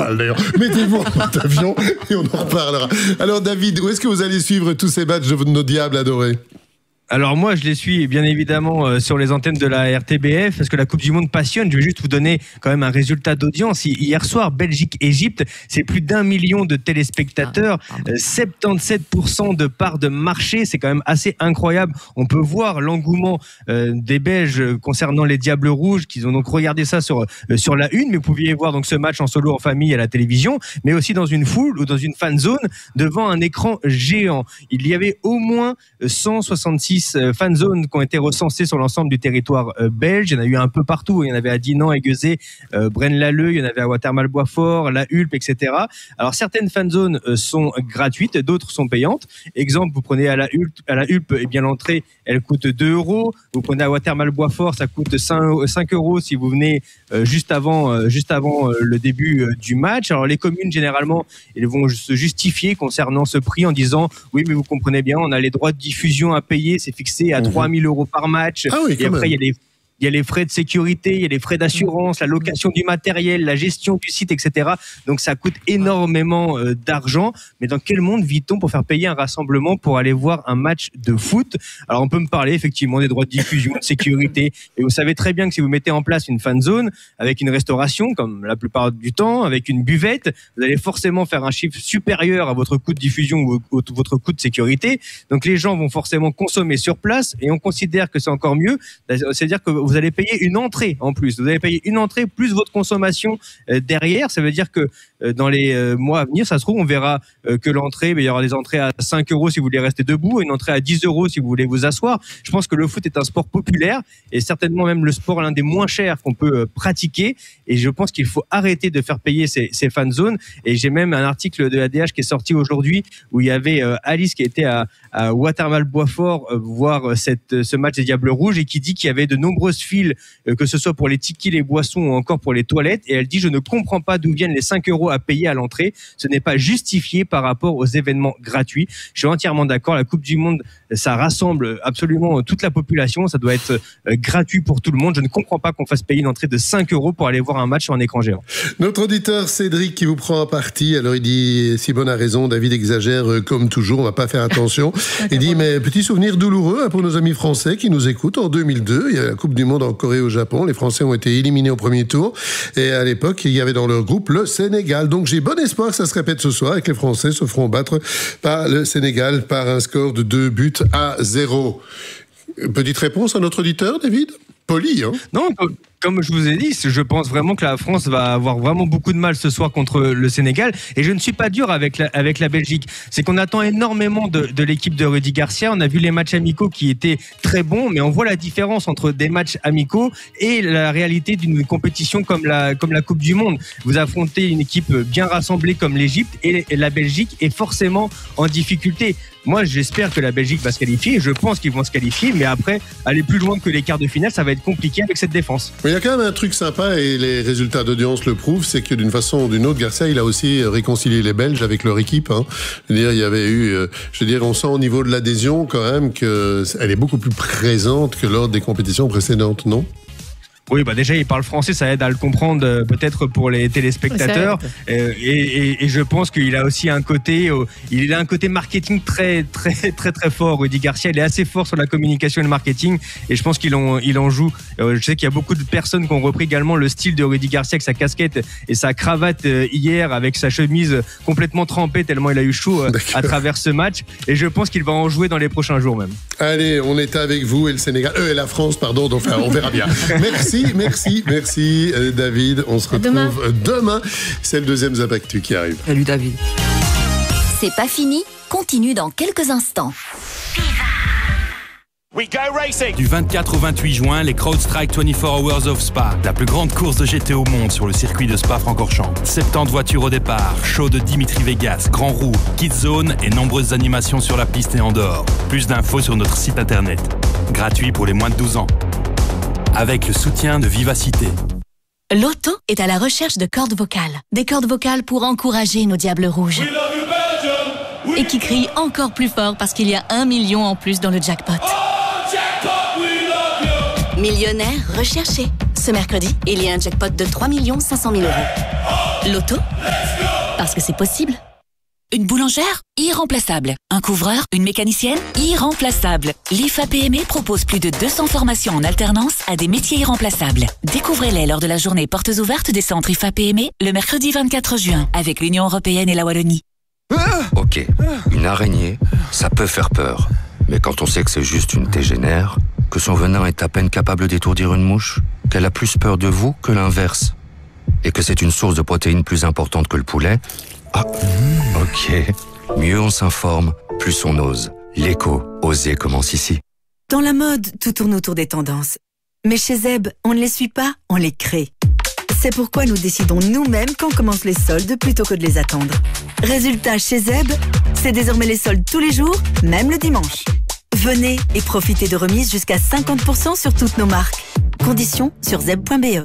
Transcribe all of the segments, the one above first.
balles d'ailleurs. Mettez-vous en porte-avions et on en reparlera. Alors David, où est-ce que vous allez suivre tous ces matchs de nos diables adorés ? Alors moi, je les suis bien évidemment sur les antennes de la RTBF parce que la Coupe du Monde passionne. Je vais juste vous donner quand même un résultat d'audience. Hier soir, Belgique-Égypte, c'est plus d'1 million de téléspectateurs, 77% de part de marché. C'est quand même assez incroyable. On peut voir l'engouement des Belges concernant les Diables Rouges, qu'ils ont donc regardé ça sur la une. Mais vous pouviez voir donc ce match en solo en famille à la télévision, mais aussi dans une foule ou dans une fan zone devant un écran géant. Il y avait au moins 166 fan zones qui ont été recensées sur l'ensemble du territoire belge. Il y en a eu un peu partout. Il y en avait à Dinan, Aiguezé, Braine-l'Alleud, il y en avait à Watermal-Boisfort, La Hulpe, etc. Alors certaines fan zones sont gratuites, d'autres sont payantes. Exemple, vous prenez à la Hulpe, eh bien l'entrée, elle coûte 2 €. Vous prenez à Watermal-Boisfort, ça coûte 5 € si vous venez juste avant le début du match. Alors les communes, généralement, elles vont se justifier concernant ce prix en disant oui, mais vous comprenez bien, on a les droits de diffusion à payer, c'est fixé à 3 000 € par match. Ah oui, et après, il y a les frais de sécurité, il y a les frais d'assurance, la location du matériel, la gestion du site, etc. Donc ça coûte énormément d'argent. Mais dans quel monde vit-on pour faire payer un rassemblement pour aller voir un match de foot ? Alors on peut me parler effectivement des droits de diffusion, de sécurité. Et vous savez très bien que si vous mettez en place une fan zone avec une restauration, comme la plupart du temps, avec une buvette, vous allez forcément faire un chiffre supérieur à votre coût de diffusion ou votre coût de sécurité. Donc les gens vont forcément consommer sur place et on considère que c'est encore mieux. C'est-à-dire que vous allez payer une entrée en plus. Vous allez payer une entrée plus votre consommation derrière. Ça veut dire que dans les mois à venir, ça se trouve, on verra que l'entrée, il y aura des entrées à 5 € si vous voulez rester debout, une entrée à 10 € si vous voulez vous asseoir. Je pense que le foot est un sport populaire et certainement même le sport l'un des moins chers qu'on peut pratiquer. Et je pense qu'il faut arrêter de faire payer ces fan zones. Et j'ai même un article de ADH qui est sorti aujourd'hui où il y avait Alice qui était à Watermal-Boisfort voir ce match des Diables Rouges et qui dit qu'il y avait de nombreuses files, que ce soit pour les tickets, les boissons ou encore pour les toilettes. Et elle dit, je ne comprends pas d'où viennent les 5 € à payer à l'entrée. Ce n'est pas justifié par rapport aux événements gratuits. Je suis entièrement d'accord. La Coupe du Monde, ça rassemble absolument toute la population. Ça doit être gratuit pour tout le monde. Je ne comprends pas qu'on fasse payer une entrée de 5 € pour aller voir un match sur un écran géant. Notre auditeur Cédric qui vous prend à partie. Alors il dit, Simone a raison, David exagère comme toujours, on va pas faire attention. Il dit, mais petit souvenir douloureux pour nos amis français qui nous écoutent. En 2002, il y a la Coupe du Monde en Corée et au Japon. Les Français ont été éliminés au premier tour. Et à l'époque, il y avait dans leur groupe le Sénégal. Donc j'ai bon espoir que ça se répète ce soir et que les Français se feront battre par le Sénégal par un score de 2-0. Petite réponse à notre auditeur, David ? Poli, hein ? Non, comme je vous ai dit, je pense vraiment que la France va avoir vraiment beaucoup de mal ce soir contre le Sénégal. Et je ne suis pas dur avec la Belgique. C'est qu'on attend énormément de l'équipe de Rudy Garcia. On a vu les matchs amicaux qui étaient très bons, mais on voit la différence entre des matchs amicaux et la réalité d'une compétition comme la Coupe du Monde. Vous affrontez une équipe bien rassemblée comme l'Égypte et la Belgique est forcément en difficulté. Moi, j'espère que la Belgique va se qualifier. Je pense qu'ils vont se qualifier, mais après, aller plus loin que les quarts de finale, ça va être compliqué avec cette défense. Mais il y a quand même un truc sympa et les résultats d'audience le prouvent, c'est que d'une façon ou d'une autre, Garcia, il a aussi réconcilié les Belges avec leur équipe. Hein. Je veux dire, il y avait eu, on sent au niveau de l'adhésion quand même qu'elle est beaucoup plus présente que lors des compétitions précédentes, non ? Oui, déjà, il parle français, ça aide à le comprendre peut-être pour les téléspectateurs. Et je pense qu'il a aussi un côté marketing très, très, très, très fort. Rudy Garcia, il est assez fort sur la communication et le marketing. Et je pense qu'il en joue. Je sais qu'il y a beaucoup de personnes qui ont repris également le style de Rudy Garcia avec sa casquette et sa cravate hier avec sa chemise complètement trempée tellement il a eu chaud à travers ce match. Et je pense qu'il va en jouer dans les prochains jours même. Allez, on est avec vous et le Sénégal, et la France, pardon. Donc, on verra bien. Merci David. On se retrouve demain. C'est le deuxième Zapactu qui arrive. Salut David. C'est pas fini, continue dans quelques instants. Du 24 au 28 juin, les CrowdStrike 24 Hours of Spa, la plus grande course de GT au monde sur le circuit de Spa-Francorchamps. 70 voitures au départ, show de Dimitri Vegas, Grand Roue, Kids Zone et nombreuses animations sur la piste et en dehors. Plus d'infos sur notre site internet. Gratuit pour les moins de 12 ans. Avec le soutien de Vivacité. Loto est à la recherche de cordes vocales. Des cordes vocales pour encourager nos Diables Rouges. Et qui crient encore plus fort parce qu'il y a 1 million en plus dans le jackpot. Millionnaire recherché. Ce mercredi, il y a un jackpot de 3 500 000 €. L'auto ? Parce que c'est possible. Une boulangère ? Irremplaçable. Un couvreur ? Une mécanicienne ? Irremplaçable. L'IFA PME propose plus de 200 formations en alternance à des métiers irremplaçables. Découvrez-les lors de la journée portes ouvertes des centres IFA PME le mercredi 24 juin avec l'Union européenne et la Wallonie. Ok, une araignée, ça peut faire peur. Mais quand on sait que c'est juste une tégénaire, que son venin est à peine capable d'étourdir une mouche, qu'elle a plus peur de vous que l'inverse, et que c'est une source de protéines plus importante que le poulet, ok. Mieux on s'informe, plus on ose. L'écho, oser commence ici. Dans la mode, tout tourne autour des tendances. Mais chez Zeb, on ne les suit pas, on les crée. C'est pourquoi nous décidons nous-mêmes quand commencent les soldes plutôt que de les attendre. Résultat, chez Zeb, c'est désormais les soldes tous les jours, même le dimanche. Venez et profitez de remises jusqu'à 50% sur toutes nos marques. Conditions sur zeb.be.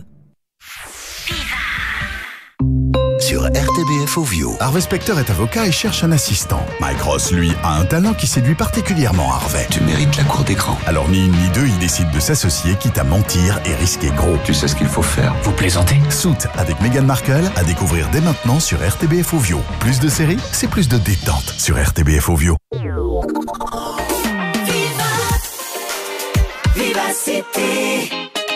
Sur RTBF Ovio. Harvey Specter est avocat et cherche un assistant. Mike Ross, lui, a un talent qui séduit particulièrement Harvey. Tu mérites la cour d'écran. Alors ni une ni deux, il décide de s'associer, quitte à mentir et risquer gros. Tu sais ce qu'il faut faire. Vous plaisantez ? Suits avec Meghan Markle à découvrir dès maintenant sur RTBF Ovio. Plus de séries, c'est plus de détente sur RTBF Ovio. Vivacité.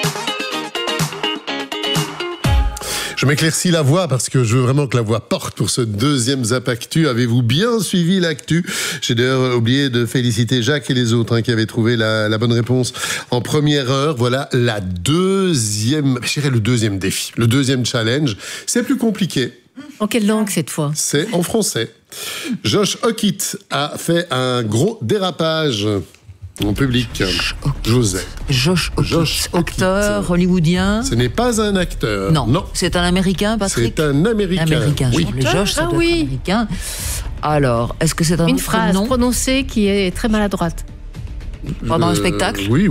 Je m'éclaircis la voix parce que je veux vraiment que la voix porte pour ce deuxième Zap Actu. Avez-vous bien suivi l'actu ? J'ai d'ailleurs oublié de féliciter Jacques et les autres qui avaient trouvé la bonne réponse en première heure. Voilà le deuxième défi, le deuxième challenge. C'est plus compliqué. En quelle langue cette fois ? C'est en français. Josh Hockett a fait un gros dérapage en public. José. Josh Hockett, acteur hollywoodien. Ce n'est pas un acteur. Non. C'est un Américain, Patrick ? C'est un Américain. Oui. Les Josh, c'est américain. Alors, est-ce que c'est un Une phrase prononcée qui est très maladroite. Pendant un spectacle ? Oui.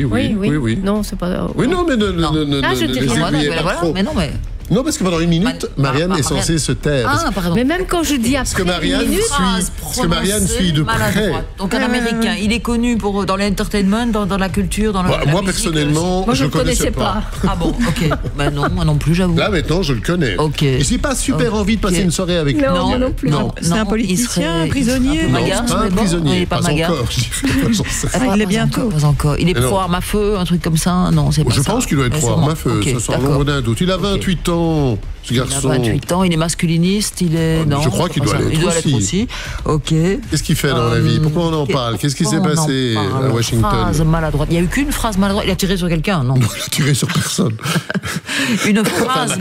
Non, c'est pas... Oui, non, mais je dis rien. Mais non, mais... Non, parce que pendant une minute, Marianne est censée se taire. Ah, pardon. Mais même quand je dis après une minute... Parce que Marianne suit de près. Donc un Américain, il est connu dans l'entertainment, dans la culture, dans la moi, musique, personnellement, je ne connaissais pas. Ah bon, ok. Ben non, moi non plus, j'avoue. Là, maintenant, je le connais. Ok. Et j'ai pas super envie de passer une soirée avec lui. Non, moi non plus. Non. C'est un politicien, un prisonnier. Non, c'est pas un prisonnier. Pas encore. Il est bientôt. Pas encore. Il est pro-arme à feu, un truc comme ça. Non, c'est pas ça. Je pense qu'il doit être pro-arme à feu. Ça sort l'ombre d'un doute. Il a 28 ans. Ce garçon. Il a 28 ans, il est masculiniste, il est... Non, je crois qu'il doit l'être aussi. Ok. Qu'est-ce qu'il fait dans la vie ? Pourquoi on en parle ? Qu'est-ce qui s'est passé à Washington ? Phrase maladroite. Il n'y a eu qu'une phrase maladroite. Il a tiré sur quelqu'un, non ? Il a tiré sur personne. Une phrase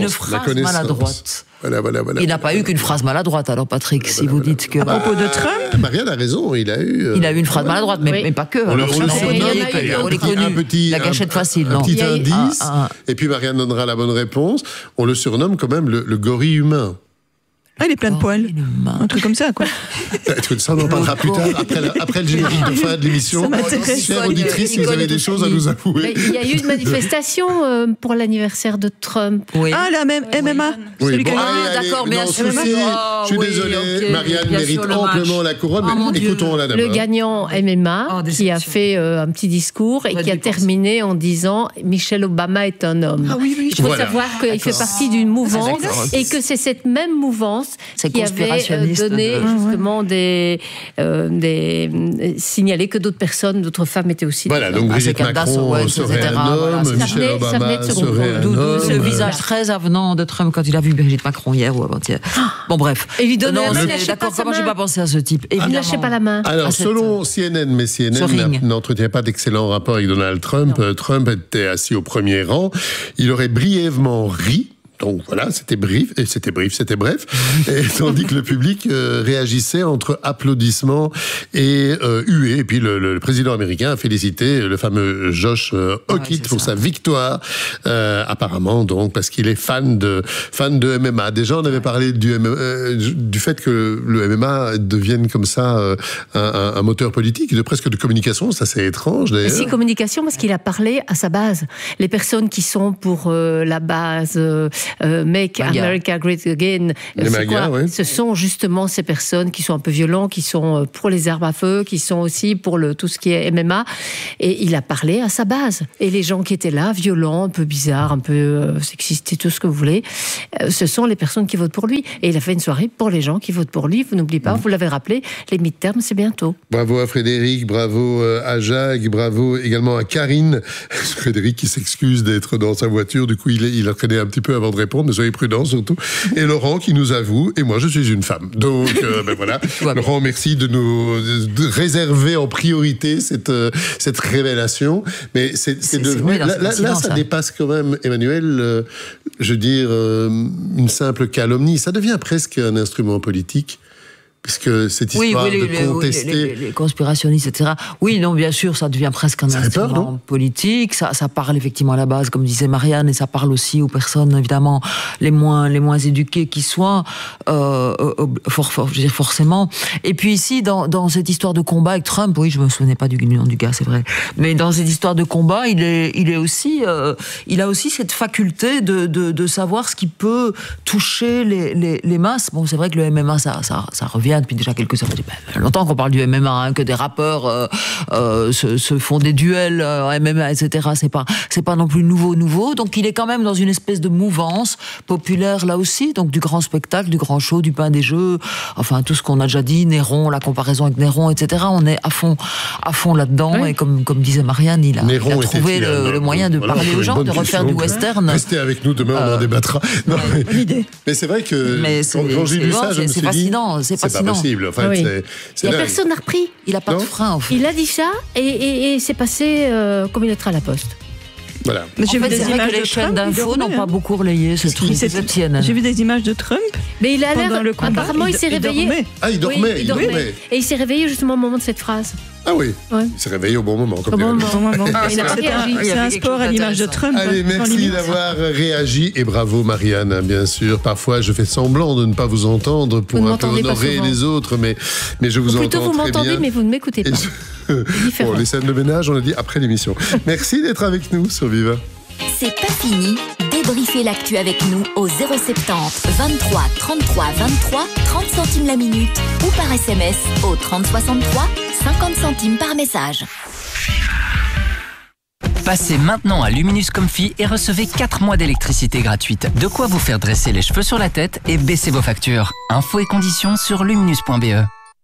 maladroite. Voilà. Il n'a pas eu qu'une phrase maladroite, alors Patrick, si vous dites que... À propos de Trump... Marianne a raison, il a eu... Il a eu une phrase maladroite, mais pas que. On est connu. La gâchette facile, non. Un petit indice, et puis Marianne donnera la bonne réponse. On le surnomme quand même le gorille humain. Ah, il est plein de poils. Un truc comme ça, quoi. Ça, on en parlera plus tard, après le générique de fin de l'émission. Chère auditrice, si vous avez des choses à nous avouer. Il y a eu une manifestation pour l'anniversaire de Trump. Oui. Ah, la même MMA. Oui, d'accord, bien sûr. Je suis désolé, Marianne mérite amplement la couronne, mais écoutons-la d'abord. Le gagnant MMA, qui a fait un petit discours et qui a terminé en disant « Michelle Obama est un homme ». Il faut savoir qu'il fait partie d'une mouvance et que c'est cette même mouvance qui avait donné justement signalé que d'autres personnes, d'autres femmes étaient aussi. Voilà, donc Brigitte Macron serait un homme, Michelle Obama serait un homme. Le visage très avenant de Trump quand il a vu Brigitte Macron hier ou avant-hier. Bon, bref. Et lui donner la main, d'accord, comment j'ai pas pensé à ce type ? Il ne lâchait pas la main. Alors, selon CNN, mais CNN n'entretient pas d'excellents rapports avec Donald Trump. Trump était assis au premier rang. Il aurait brièvement ri. Donc voilà, c'était bref. Et tandis que le public réagissait entre applaudissements et huées. Et puis le président américain a félicité le fameux Josh Hockett pour sa victoire. Apparemment, donc, parce qu'il est fan de MMA. Déjà, on avait parlé du fait que le MMA devienne comme ça un moteur politique, presque de communication. Ça, c'est étrange, d'ailleurs. C'est communication parce qu'il a parlé à sa base. Les personnes qui sont pour la base Make America Great Again. Les MAGA, oui. Ce sont justement ces personnes qui sont un peu violents, qui sont pour les armes à feu, qui sont aussi pour tout ce qui est MMA. Et il a parlé à sa base. Et les gens qui étaient là, violents, un peu bizarres, un peu sexistes et tout ce que vous voulez, ce sont les personnes qui votent pour lui. Et il a fait une soirée pour les gens qui votent pour lui. Vous n'oubliez pas, vous l'avez rappelé, les midterms, c'est bientôt. Bravo à Frédéric, bravo à Jacques, bravo également à Karine. Frédéric qui s'excuse d'être dans sa voiture, du coup il a traîné un petit peu avant de répondre, mais soyez prudents surtout. Et Laurent qui nous avoue, et moi je suis une femme. Donc voilà, Laurent, merci de nous réserver en priorité cette révélation. Mais c'est devenu, là ça dépasse quand même, Emmanuel, je veux dire, une simple calomnie. Ça devient presque un instrument politique. Puisque cette histoire de contester... Les conspirationnistes, etc. Oui, non, bien sûr, ça devient presque un instrument politique. Ça parle effectivement à la base, comme disait Marianne, et ça parle aussi aux personnes, évidemment, les moins éduquées qui soient, je veux dire, forcément. Et puis ici, dans cette histoire de combat avec Trump, oui, je me souvenais pas du nom du gars, c'est vrai. Mais dans cette histoire de combat, il a aussi cette faculté de savoir ce qui peut toucher les masses. Bon, c'est vrai que le MMA, ça revient depuis déjà quelques années. Longtemps qu'on parle du MMA, que des rappeurs se font des duels MMA, etc. C'est pas non plus nouveau. Donc il est quand même dans une espèce de mouvance populaire là aussi, donc du grand spectacle, du grand show, du pain des jeux, enfin tout ce qu'on a déjà dit, Néron, la comparaison avec Néron, etc. On est à fond là-dedans, et comme disait Marianne, il a trouvé le moyen de parler aux gens, de refaire du western. Restez avec nous, demain on en débattra. Non, mais c'est vrai que quand j'ai lu ça, je me suis dit, c'est pas possible. En fait, personne n'a repris. Il n'a pas de frein, en fait. Il a dit ça et c'est passé comme une lettre à la poste. Voilà. Mais j'ai vu des images que les chaînes d'infos n'ont pas beaucoup relayé ce truc. J'ai vu des images de Trump. Mais il a l'air. Apparemment, il s'est réveillé. Ah, il dormait. Et il s'est réveillé justement au moment de cette phrase. Ah oui. Il s'est réveillé au bon moment. C'est un sport à l'image de Trump. Allez, merci d'avoir réagi et bravo Marianne, bien sûr. Parfois, je fais semblant de ne pas vous entendre pour un peu honorer les autres, mais je vous entends très bien. Plutôt vous m'entendez, mais vous ne m'écoutez pas. Bon, les scènes de ménage, on l'a dit après l'émission. Merci d'être avec nous sur Viva. C'est pas fini. Débriefez l'actu avec nous au 070 23 33 23 30 centimes la minute ou par SMS au 30 63 50 centimes par message. Passez maintenant à Luminus Comfy et recevez 4 mois d'électricité gratuite. De quoi vous faire dresser les cheveux sur la tête et baisser vos factures. Infos et conditions sur luminus.be.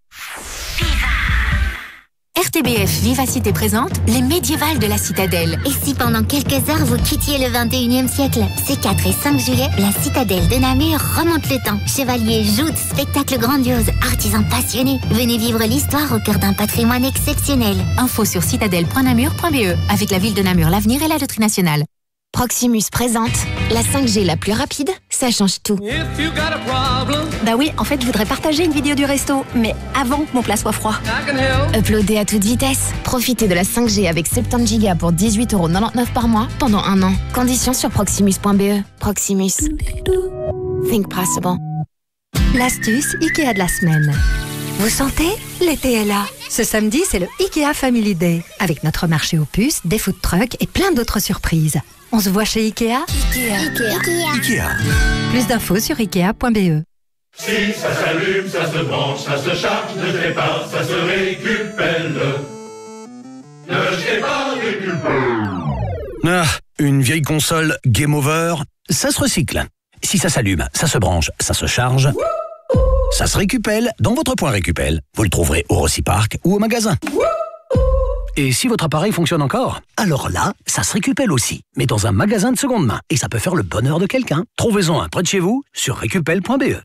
RTBF Vivacité présente les médiévales de la Citadelle. Et si pendant quelques heures vous quittiez le 21e siècle? Ces 4 et 5 juillet, la Citadelle de Namur remonte le temps. Chevaliers, joutes, spectacles grandioses, artisans passionnés. Venez vivre l'histoire au cœur d'un patrimoine exceptionnel. Info sur citadelle.namur.be. Avec la ville de Namur, l'avenir et la loterie nationale. Proximus présente la 5G la plus rapide, ça change tout. Bah oui, en fait, je voudrais partager une vidéo du resto, mais avant que mon plat soit froid. Uploader à toute vitesse. Profitez de la 5G avec 70 Go pour 18,99€ par mois pendant 1 an. Conditions sur proximus.be. Proximus. Think possible. L'astuce Ikea de la semaine. Vous sentez? L'été est là. Ce samedi, c'est le Ikea Family Day, avec notre marché aux puces, des food trucks et plein d'autres surprises. On se voit chez Ikea? Ikea. Plus d'infos sur ikea.be. Si ça s'allume, ça se branche, ça se charge, ne jetez pas, ça se récupelle. Ne jetez pas, récupère. Ah, une vieille console Game Over, ça se recycle. Si ça s'allume, ça se branche, ça se charge, ça se récupère dans votre point récupère. Vous le trouverez au Rocipark ou au magasin. Et si votre appareil fonctionne encore, alors là, ça se récupère aussi, mais dans un magasin de seconde main. Et ça peut faire le bonheur de quelqu'un. Trouvez-en un près de chez vous sur récupel.be.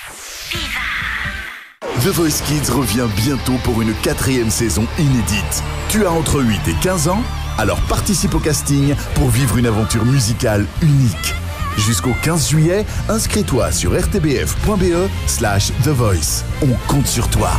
The Voice Kids revient bientôt pour une 4e saison inédite. Tu as entre 8 et 15 ans? Alors participe au casting pour vivre une aventure musicale unique. Jusqu'au 15 juillet, inscris-toi sur rtbf.be/The Voice. On compte sur toi.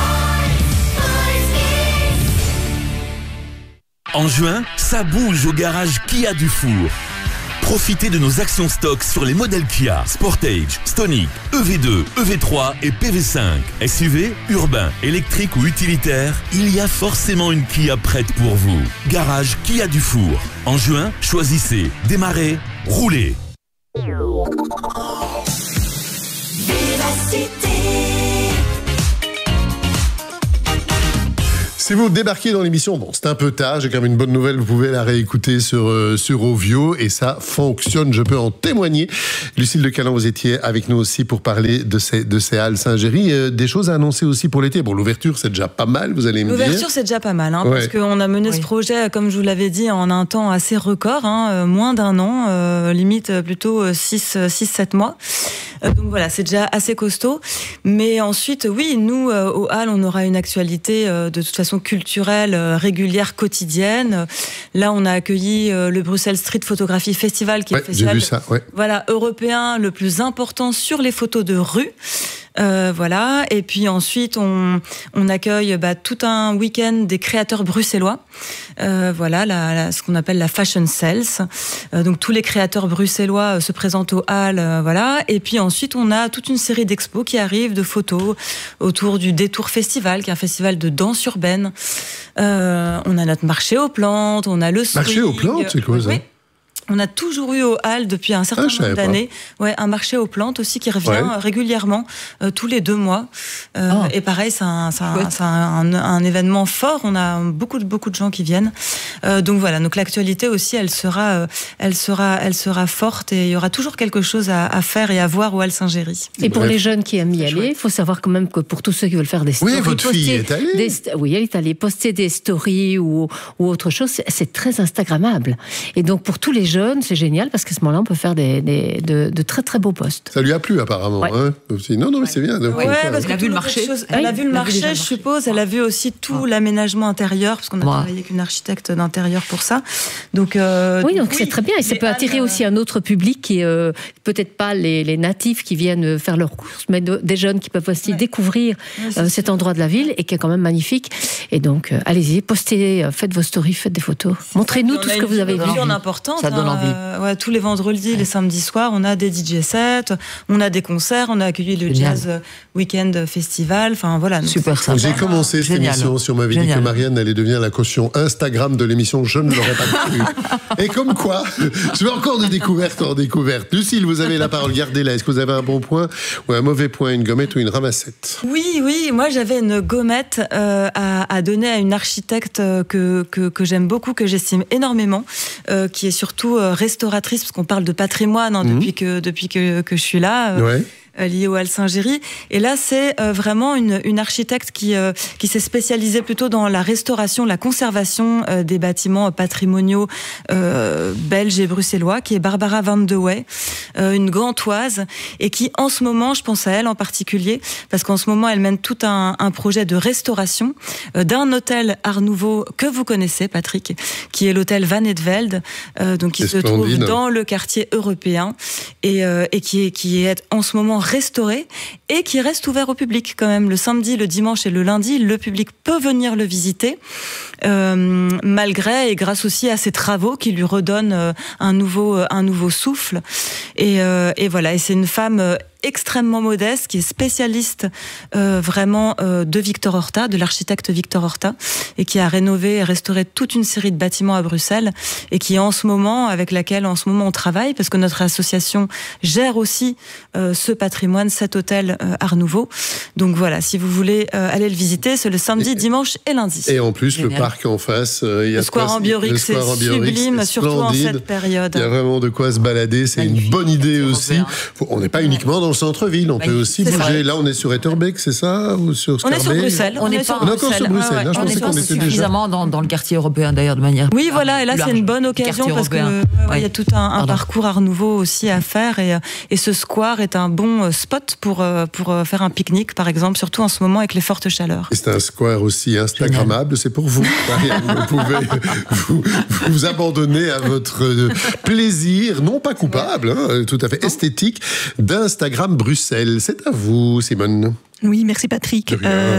En juin, ça bouge au garage Kia Dufour. Profitez de nos actions stock sur les modèles Kia, Sportage, Stonic, EV2, EV3 et PV5. SUV, urbain, électrique ou utilitaire, il y a forcément une Kia prête pour vous. Garage Kia Dufour. En juin, choisissez, démarrez, roulez. Si vous débarquez dans l'émission, bon, c'est un peu tard, j'ai quand même une bonne nouvelle, vous pouvez la réécouter sur Ovio et ça fonctionne, je peux en témoigner. Lucille de Calan, vous étiez avec nous aussi pour parler de ces halles Saint-Géry. Des choses à annoncer aussi pour l'été. Bon, l'ouverture, c'est déjà pas mal, vous allez me dire. L'ouverture, c'est déjà pas mal, parce qu'on a mené ce projet, comme je vous l'avais dit, en un temps assez record, moins d'un an, limite plutôt 6-7 mois. Donc voilà, c'est déjà assez costaud. Mais ensuite, oui, nous, aux Halles, on aura une actualité de toute façon culturelle, régulière, quotidienne. Là, on a accueilli le Bruxelles Street Photography Festival, qui est le festival européen le plus important sur les photos de rue. Voilà. Et puis ensuite, on accueille tout un week-end des créateurs bruxellois. Voilà, ce qu'on appelle la Fashion Sales. Donc tous les créateurs bruxellois se présentent aux Halles. Voilà. Et puis ensuite, on a toute une série d'expos qui arrivent, de photos autour du Détour Festival, qui est un festival de danse urbaine. On a notre marché aux plantes, on a le swing. Marché aux plantes, c'est quoi ça? Oui. On a toujours eu aux Halles depuis un certain nombre d'années, un marché aux plantes aussi qui revient régulièrement tous les 2 mois. Et pareil, c'est un événement fort. On a beaucoup de gens qui viennent. Donc voilà. Donc l'actualité aussi, elle sera forte et il y aura toujours quelque chose à faire et à voir aux Halles Saint-Géry. Et pour les jeunes qui aiment y aller, il faut savoir quand même que pour tous ceux qui veulent faire des stories, votre fille est allée. Oui, elle est allée poster des stories ou autre chose. C'est très instagrammable. Et donc pour tous les jeunes, c'est génial parce qu'à ce moment-là, on peut faire de très très beaux posts. Ça lui a plu apparemment. Non, mais c'est bien. Parce qu'elle a vu le marché. Elle a vu le marché, je suppose. Elle a vu aussi tout l'aménagement intérieur, parce qu'on a travaillé avec une architecte d'intérieur pour ça. Donc donc c'est très bien. Et ça peut attirer aussi un autre public qui est peut-être pas les natifs qui viennent faire leurs courses, mais des jeunes qui peuvent aussi découvrir cet endroit de la ville et qui est quand même magnifique. Et donc, allez-y, postez, faites vos stories, faites des photos. Montrez-nous tout ce que vous avez vu. Ça donne envie. Tous les vendredis, les samedis soirs, on a des DJ sets, on a des concerts, on a accueilli le Jazz Weekend Festival. Enfin voilà. Super sympa. J'ai commencé cette émission si on m'avait dit que Marianne allait devenir la caution Instagram de l'émission, je ne l'aurais pas cru. Et comme quoi, je vais encore de découverte en découverte. Lucille, vous avez la parole, gardez-la. Est-ce que vous avez un bon point ou un mauvais point, une gommette ou une ramassette? Oui, moi j'avais une gommette à donner à une architecte que j'aime beaucoup, que j'estime énormément, qui est surtout restauratrice, parce qu'on parle de patrimoine depuis que je suis là. Liée aux Halles Saint-Géry. Et là, c'est vraiment une architecte qui s'est spécialisée plutôt dans la restauration, la conservation des bâtiments patrimoniaux belges et bruxellois, qui est Barbara Van de Wey, une gantoise, et qui, en ce moment, je pense à elle en particulier, parce qu'en ce moment, elle mène tout un projet de restauration d'un hôtel Art Nouveau que vous connaissez, Patrick, qui est l'hôtel Van het Velde, donc qui se trouve dans le quartier européen, et qui est en ce moment restauré et qui reste ouvert au public quand même. Le samedi, le dimanche et le lundi, le public peut venir le visiter, malgré et grâce aussi à ces travaux qui lui redonnent un nouveau souffle. Et voilà. Et c'est une femme extrêmement modeste, qui est spécialiste vraiment de Victor Horta, de l'architecte Victor Horta, et qui a rénové et restauré toute une série de bâtiments à Bruxelles, et qui avec laquelle en ce moment on travaille, parce que notre association gère aussi ce patrimoine, cet hôtel Art Nouveau. Donc voilà, si vous voulez aller le visiter, c'est le samedi, dimanche et lundi. Et en plus, le parc en face, il y a le Square Ambiorix, c'est sublime, surtout en cette période. Il y a vraiment de quoi se balader, c'est une bonne idée aussi. On n'est pas uniquement dans le centre-ville, on peut aussi bouger. Là, on est sur Etterbeek, c'est ça, ou sur Scarbeck? On est sur Bruxelles. On est encore sur Bruxelles. Là, je pensais qu'on était suffisamment dans le quartier européen, d'ailleurs, de manière. Oui, voilà, et là, c'est une bonne occasion parce que il y a tout un parcours Art Nouveau aussi à faire, et ce square est un bon spot pour faire un pique-nique, par exemple, surtout en ce moment avec les fortes chaleurs. Et c'est un square aussi instagrammable, c'est pour vous. Vous pouvez vous abandonner à votre plaisir, non pas coupable, tout à fait esthétique, d'Instagram Bruxelles. C'est à vous, Simone. Oui, merci Patrick.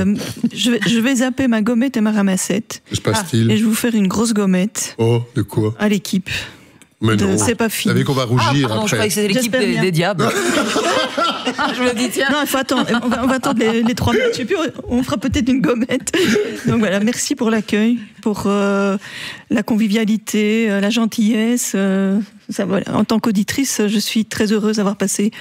Je vais zapper ma gommette et ma ramassette. Que se passe-t-il? Et je vais vous faire une grosse gommette. Oh, de quoi? À l'équipe. Mais non. C'est pas fini. Vous savez qu'on va rougir après. Je croyais que c'était l'équipe des diables. Je me dis, tiens. Non, il faut attendre. On va attendre les 3 minutes. Je sais plus, on fera peut-être une gommette. Donc voilà, merci pour l'accueil, pour la convivialité, la gentillesse. Ça, voilà. En tant qu'auditrice, je suis très heureuse d'avoir passé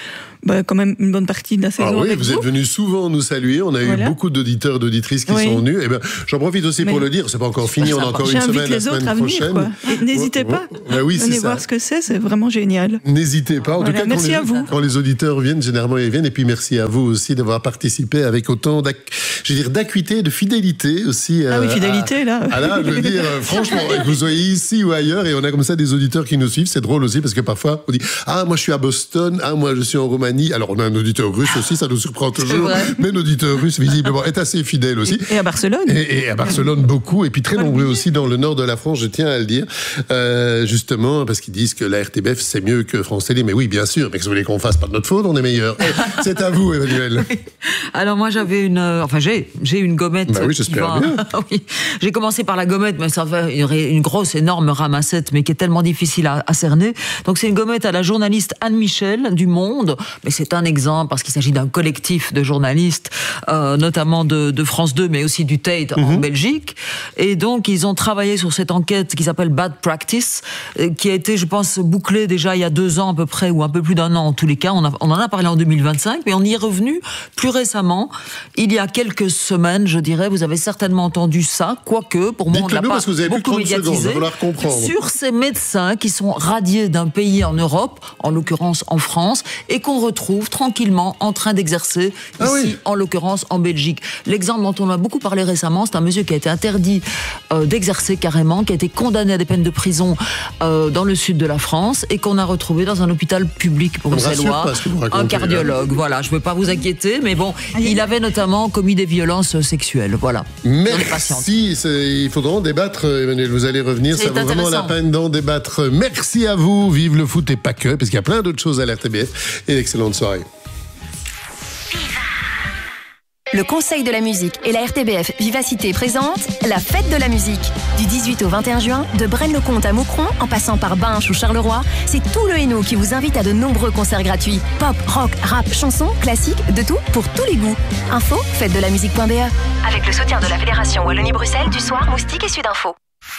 quand même une bonne partie de la saison. Ah oui, avec vous êtes venus souvent nous saluer. On a eu beaucoup d'auditeurs, d'auditrices qui sont venus. Et j'en profite aussi pour le dire, c'est pas encore fini, on a encore une semaine la semaine prochaine. N'hésitez pas. Venez voir ce que c'est vraiment génial. N'hésitez pas. En tout cas, merci à vous. Quand les auditeurs viennent, généralement ils viennent. Et puis merci à vous aussi d'avoir participé avec autant d'acuité, de fidélité aussi. Ah oui, fidélité là. Là, je veux dire, franchement, que vous soyez ici ou ailleurs, et on a comme ça des auditeurs qui nous suivent. C'est drôle aussi parce que parfois on dit moi je suis à Boston, moi je suis en Roumanie. Alors on a un auditeur russe aussi, ça nous surprend toujours. Mais l'auditeur russe visiblement est assez fidèle aussi. Et à Barcelone. Et à Barcelone beaucoup, et puis très nombreux aussi dans le nord de la France, je tiens à le dire, justement parce qu'ils disent que la RTBF c'est mieux que France Télé. Mais oui, bien sûr, mais que vous voulez qu'on fasse, pas de notre faute, on est meilleur. C'est à vous, Emmanuel. Alors moi j'avais j'ai une gommette. Bah oui, j'espère bien. Oui. J'ai commencé par la gommette, mais il y aurait une grosse, énorme ramassette, mais qui est tellement difficile à cerner. Donc c'est une gommette à la journaliste Anne Michel du Monde, mais c'est un exemple parce qu'il s'agit d'un collectif de journalistes, notamment de France 2, mais aussi du Tate en Belgique. Et donc ils ont travaillé sur cette enquête qui s'appelle Bad Practice, qui a été, je pense, bouclée déjà il y a 2 ans à peu près, ou un peu plus d'1 an en tous les cas. On en a parlé en 2025, mais on y est revenu plus récemment, il y a quelques semaines, je dirais. Vous avez certainement entendu ça, quoique pour moi on ne l'a pas beaucoup médiatisé, sur ces médecins qui sont radiés d'un pays en Europe, en l'occurrence en France, et qu'on retrouve tranquillement en train d'exercer ici, en l'occurrence en Belgique. L'exemple dont on a beaucoup parlé récemment, c'est un monsieur qui a été interdit d'exercer carrément, qui a été condamné à des peines de prison dans le sud de la France, et qu'on a retrouvé dans un hôpital public bruxellois, un cardiologue. Voilà, je ne veux pas vous inquiéter, mais bon, il avait notamment commis des violences sexuelles. Voilà. Merci, il faudra en débattre, Emmanuel, vous allez revenir, ça vaut vraiment la peine d'en débattre. Merci à vous, vive le foot et pas que, parce qu'il y a plein d'autres choses à l'RTBF, et excellente soirée. Le Conseil de la musique et la RTBF Vivacité présentent la fête de la musique. Du 18 au 21 juin, de Braine-le-Comte à Moucron, en passant par Binche ou Charleroi, c'est tout le Hainaut qui vous invite à de nombreux concerts gratuits. Pop, rock, rap, chansons, classiques, de tout pour tous les goûts. Info, fête-de-la-musique.be. Avec le soutien de la Fédération Wallonie-Bruxelles, du Soir, Moustique et Sudinfo.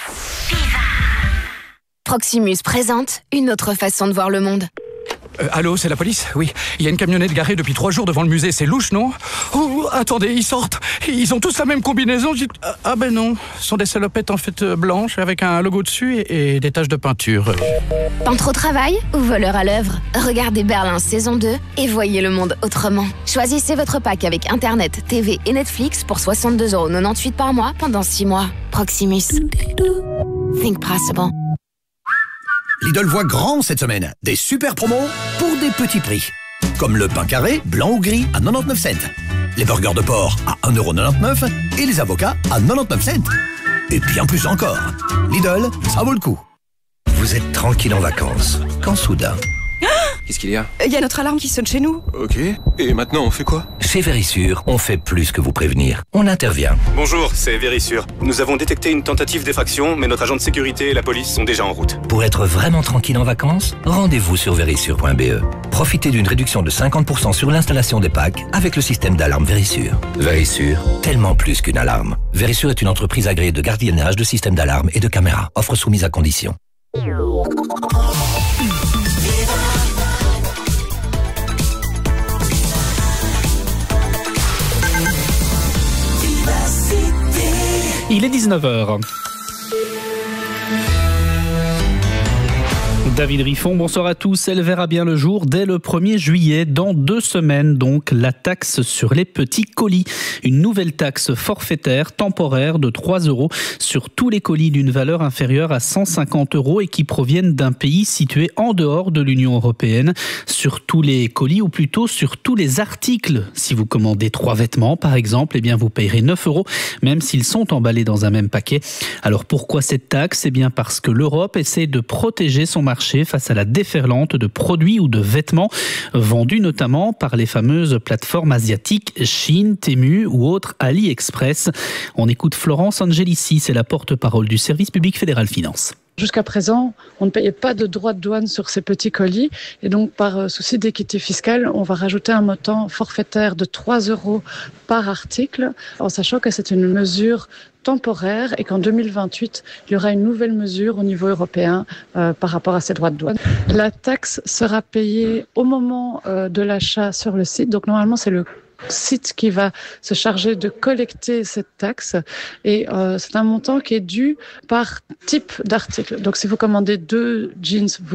Proximus présente une autre façon de voir le monde. Allô, c'est la police? Oui, il y a une camionnette garée depuis 3 jours devant le musée, c'est louche, non? Oh, attendez, ils sortent. Ils ont tous la même combinaison. Ah ben non, ce sont des salopettes en fait blanches avec un logo dessus et des taches de peinture. Peintre au travail ou voleur à l'œuvre? Regardez Berlin saison 2 et voyez le monde autrement. Choisissez votre pack avec Internet, TV et Netflix pour 62,98€ par mois pendant 6 mois. Proximus. Think possible. Lidl voit grand cette semaine. Des super promos pour des petits prix. Comme le pain carré, blanc ou gris, à 99 cents. Les burgers de porc à 1,99€ et les avocats à 99 cents. Et bien plus encore. Lidl, ça vaut le coup. Vous êtes tranquille en vacances, quand soudain... Qu'est-ce qu'il y a? Il y a notre alarme qui sonne chez nous. Ok. Et maintenant, on fait quoi? Chez Vérissure, on fait plus que vous prévenir. On intervient. Bonjour, c'est Vérissure. Nous avons détecté une tentative d'effraction, mais notre agent de sécurité et la police sont déjà en route. Pour être vraiment tranquille en vacances, rendez-vous sur vérissure.be. Profitez d'une réduction de 50% sur l'installation des packs avec le système d'alarme Vérissure. Vérissure, tellement plus qu'une alarme. Vérissure est une entreprise agréée de gardiennage de systèmes d'alarme et de caméras. Offre soumise à conditions. Il est 19h. David Riffon, bonsoir à tous. Elle verra bien le jour dès le 1er juillet, dans 2 semaines donc, la taxe sur les petits colis. Une nouvelle taxe forfaitaire temporaire de 3€ sur tous les colis d'une valeur inférieure à 150€ et qui proviennent d'un pays situé en dehors de l'Union européenne. Sur tous les colis, ou plutôt sur tous les articles. Si vous commandez 3 vêtements par exemple, eh bien vous payerez 9€, même s'ils sont emballés dans un même paquet. Alors pourquoi cette taxe? Eh bien parce que l'Europe essaie de protéger son marché face à la déferlante de produits ou de vêtements vendus notamment par les fameuses plateformes asiatiques Chine, Temu ou autres AliExpress. On écoute Florence Angelici, c'est la porte-parole du service public fédéral Finance. Jusqu'à présent, on ne payait pas de droits de douane sur ces petits colis et donc par souci d'équité fiscale, on va rajouter un montant forfaitaire de 3 € par article, en sachant que c'est une mesure temporaire et qu'en 2028, il y aura une nouvelle mesure au niveau européen par rapport à ces droits de douane. La taxe sera payée au moment de l'achat sur le site, donc normalement c'est le site qui va se charger de collecter cette taxe et c'est un montant qui est dû par type d'article. Donc si vous commandez 2 jeans, vous